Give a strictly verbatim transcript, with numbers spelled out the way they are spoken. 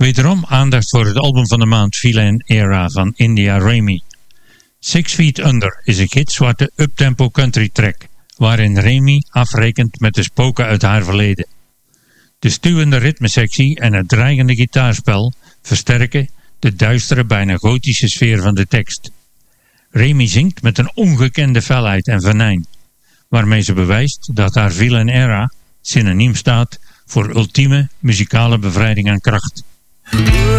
Wederom aandacht voor het album van de maand Villain Era van India Raymi. Six Feet Under is een gitzwarte uptempo country track, waarin Raymi afrekent met de spoken uit haar verleden. De stuwende ritmesectie en het dreigende gitaarspel versterken de duistere, bijna gotische sfeer van de tekst. Raymi zingt met een ongekende felheid en venijn, waarmee ze bewijst dat haar Villain Era synoniem staat voor ultieme muzikale bevrijding en kracht.